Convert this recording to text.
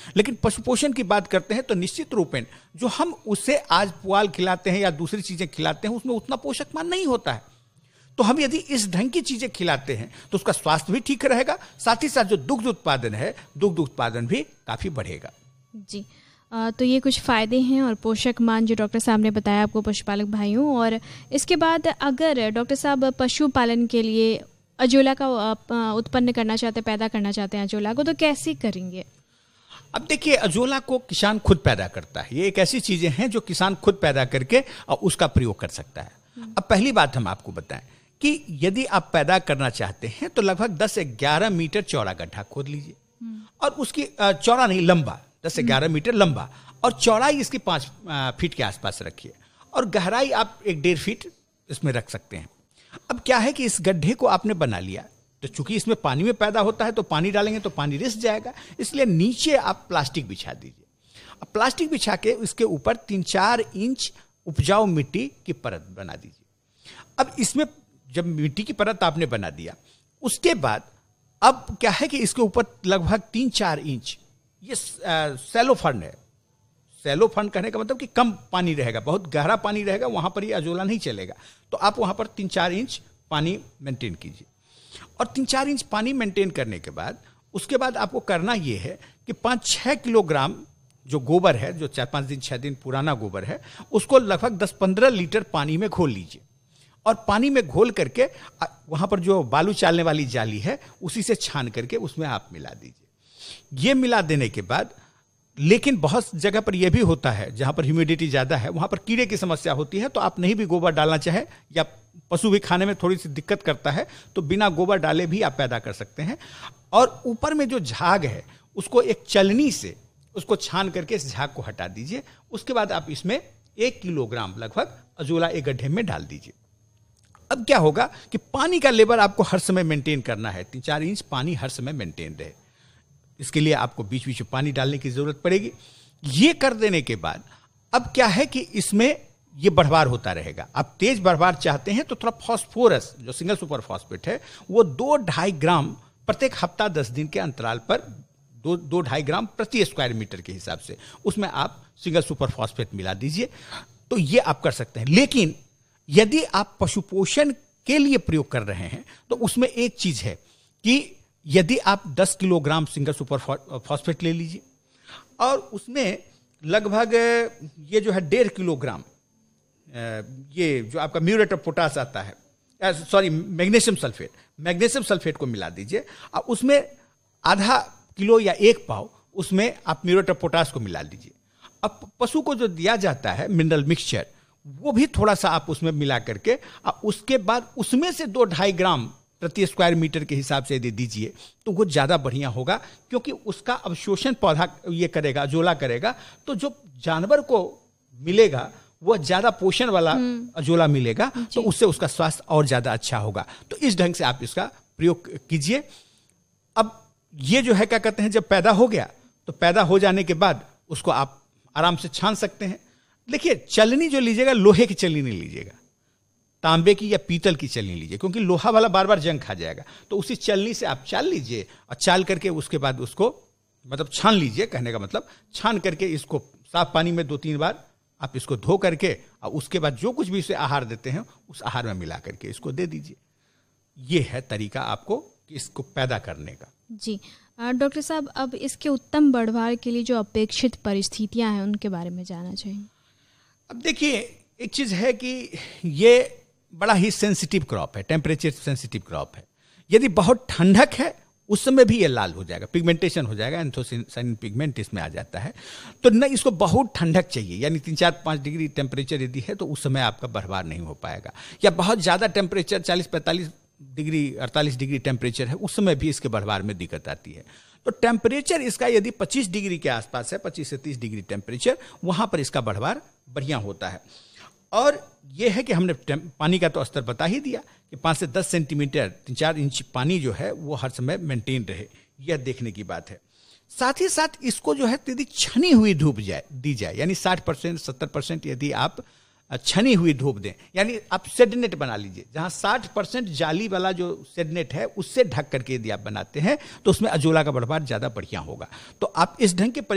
लेकिन पशु पोषण की बात करते हैं तो निश्चित रूपेण जो हम उसे आज पुआल खिलाते हैं या दूसरी चीजें खिलाते हैं उसमें उतना पोषक मान नहीं होता है। तो हम यदि इस ढंग की चीजें खिलाते हैं तो उसका स्वास्थ्य भी ठीक रहेगा, साथ ही साथ जो दुग्ध उत्पादन है, दुग्ध उत्पादन भी काफी बढ़ेगा। जी, तो ये कुछ फ़ायदे हैं और पोषक मान जो डॉक्टर साहब ने बताया आपको पशुपालक भाइयों। और इसके बाद अगर डॉक्टर साहब पशुपालन के लिए अजोला का उत्पन्न करना चाहते हैं, पैदा करना चाहते हैं अजोला को, तो कैसे करेंगे? अब देखिए, अजोला को किसान खुद पैदा करता है। ये एक ऐसी चीजें हैं जो किसान खुद पैदा करके और उसका प्रयोग कर सकता है। अब पहली बात हम आपको बताएं कि यदि आप पैदा करना चाहते हैं तो लगभग 10 से 11 मीटर चौड़ा गड्ढा खोद लीजिए और उसकी चौड़ा नहीं, लंबा 10 से 11 मीटर लंबा, और चौड़ाई इसकी 5 फीट के आसपास रखिए और गहराई आप 1-1.5 फीट इसमें रख सकते हैं। अब क्या है कि इस गड्ढे को आपने बना लिया तो चूंकि इसमें पानी में पैदा होता है तो पानी डालेंगे तो पानी रिस जाएगा, इसलिए नीचे आप प्लास्टिक बिछा दीजिए। अब प्लास्टिक बिछा के उसके ऊपर 3-4 इंच उपजाऊ मिट्टी की परत बना दीजिए। अब इसमें जब मिट्टी की परत आपने बना दिया, उसके बाद अब क्या है कि इसके ऊपर लगभग 3-4 इंच ये सैलो फंड है। सैलो फंड कहने का मतलब कि कम पानी रहेगा, बहुत गहरा पानी रहेगा, वहां पर ये अजोला नहीं चलेगा। तो आप वहां पर 3-4 इंच पानी मेंटेन कीजिए और 3-4 इंच पानी मेंटेन करने के बाद उसके बाद आपको करना यह है कि 5-6 किलोग्राम जो गोबर है, जो 4-5 दिन 6 दिन पुराना गोबर है, उसको लगभग 10-15 लीटर पानी में घोल लीजिए और पानी में घोल करके वहां पर जो बालू चालने वाली जाली है उसी से छान करके उसमें आप मिला दीजिए। ये मिला देने के बाद, लेकिन बहुत जगह पर यह भी होता है जहां पर ह्यूमिडिटी ज्यादा है, वहां पर कीड़े की समस्या होती है, तो आप नहीं भी गोबर डालना चाहे या पशु भी खाने में थोड़ी सी दिक्कत करता है तो बिना गोबर डाले भी आप पैदा कर सकते हैं। और ऊपर में जो झाग है उसको एक चलनी से उसको छान करके इस झाग को हटा दीजिए। उसके बाद आप इसमें 1 किलोग्राम लगभग अजोला एक गड्ढे में डाल दीजिए। अब क्या होगा कि पानी का लेवल आपको हर समय मेंटेन करना है, 3-4 इंच पानी हर समय मेंटेन रहे। इसके लिए आपको बीच बीच में पानी डालने की जरूरत पड़ेगी। ये कर देने के बाद अब क्या है कि इसमें ये बढ़वार होता रहेगा। आप तेज बढ़वार चाहते हैं तो थोड़ा फास्फोरस जो सिंगल सुपर फॉस्फेट है वो 2-2.5 ग्राम प्रत्येक हफ्ता 10 दिन के अंतराल पर 2-2.5 ग्राम प्रति स्क्वायर मीटर के हिसाब से उसमें आप सिंगल सुपर फॉस्फेट मिला दीजिए। तो ये आप कर सकते हैं। लेकिन यदि आप पशु पोषण के लिए प्रयोग कर रहे हैं तो उसमें एक चीज है कि यदि आप 10 किलोग्राम सिंगल सुपर फॉस्फेट ले लीजिए और उसमें लगभग ये जो है 1.5 किलोग्राम ये जो आपका म्यूरेट ऑफ पोटास आता है, सॉरी मैग्नीशियम सल्फेट को मिला दीजिए और उसमें आधा किलो या 1 पाव उसमें आप म्यूरेट ऑफ पोटास को मिला दीजिए। अब पशु को जो दिया जाता है मिनरल मिक्सचर वो भी थोड़ा सा आप उसमें मिला करके उसके बाद उसमें से 2-2.5 ग्राम प्रति स्क्वायर मीटर के हिसाब से यदि दीजिए तो वो ज्यादा बढ़िया होगा, क्योंकि उसका अवशोषण पौधा ये करेगा, अजोला करेगा, तो जो जानवर को मिलेगा वो ज्यादा पोषण वाला अजोला मिलेगा, तो उससे उसका स्वास्थ्य और ज्यादा अच्छा होगा। तो इस ढंग से आप इसका प्रयोग कीजिए। अब ये जो है क्या कहते हैं, जब पैदा हो गया तो पैदा हो जाने के बाद उसको आप आराम से छान सकते हैं। देखिए, चलनी जो लीजिएगा लोहे की चलनी नहीं लीजिएगा, तांबे की या पीतल की चलनी लीजिए, क्योंकि लोहा वाला बार बार जंग खा जाएगा। तो उसी चलनी से आप चाल लीजिए और चाल करके उसके बाद उसको मतलब छान लीजिए, कहने का मतलब छान करके इसको साफ पानी में 2-3 बार आप इसको धो करके और उसके बाद जो कुछ भी इसे आहार देते हैं उस आहार में मिला करके इसको दे दीजिए। ये है तरीका आपको इसको पैदा करने का। जी डॉक्टर साहब, अब इसके उत्तम बढ़वार के लिए जो अपेक्षित परिस्थितियां हैं उनके बारे में जानना चाहिए। अब देखिए, एक चीज है कि ये बड़ा ही सेंसिटिव क्रॉप है, टेम्परेचर सेंसिटिव क्रॉप है। यदि बहुत ठंडक है उस समय भी ये लाल हो जाएगा, पिगमेंटेशन हो जाएगा, एंथोसायनिन पिगमेंट इसमें आ जाता है। तो न इसको बहुत ठंडक चाहिए, यानी 3-4-5 डिग्री टेम्परेचर यदि है तो उस समय आपका बढ़वार नहीं हो पाएगा। या बहुत ज्यादा टेम्परेचर 40-45 डिग्री 48 डिग्री टेम्परेचर है, उस समय भी इसके बढ़वार में दिक्कत आती है। तो टेम्परेचर इसका यदि 25 डिग्री के आसपास है, 25 से 30 डिग्री टेम्परेचर, वहां पर इसका बढ़वार बढ़िया होता है। और यह है कि हमने पानी का तो स्तर बता ही दिया कि 5 से 10 सेंटीमीटर 3-4 इंच पानी जो है वो हर समय मेंटेन रहे, यह देखने की बात है। साथ ही साथ इसको जो है यदि छनी हुई धूप दी जाए, यानी 60% 70% यदि आप छनी हुई धूप दें, यानी आप सेडनेट बना लीजिए, जहां 60% जाली वाला जो सेडनेट है उससे ढक करके यदि आप बनाते हैं तो उसमें अजोला का बढ़वार ज्यादा बढ़िया होगा। तो आप इस ढंग के